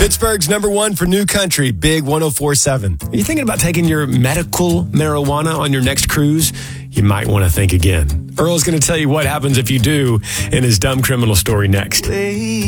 Pittsburgh's number one for new country, Big 104.7. Are you thinking about taking your medical marijuana on your next cruise? You might want to think again. Earl's going to tell you what happens if you do in his dumb criminal story next.